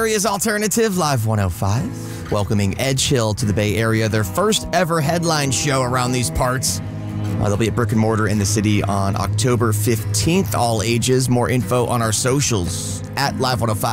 Area's alternative, Live 105, welcoming Edge Hill to the Bay Area, their first ever headline show around these parts. They'll be at Brick and Mortar in the city on October 15th, all ages. More info on our socials at Live 105.